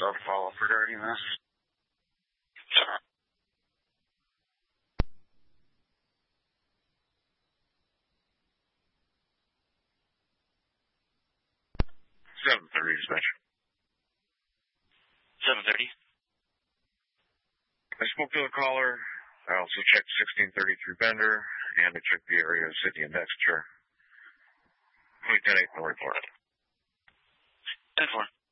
a follow-up regarding this. 7:30 dispatch. 7:30. I spoke to the caller. I also checked 1633 Bender, and I checked the area of Sydney and Dexter. 10-8, no report. 10-4.